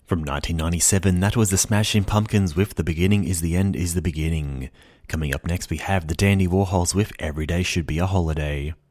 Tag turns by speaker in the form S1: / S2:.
S1: From 1997, that was the Smashing Pumpkins with The Beginning is the End is the Beginning. Coming up next, we have the Dandy Warhols with Every Day Should Be a Holiday.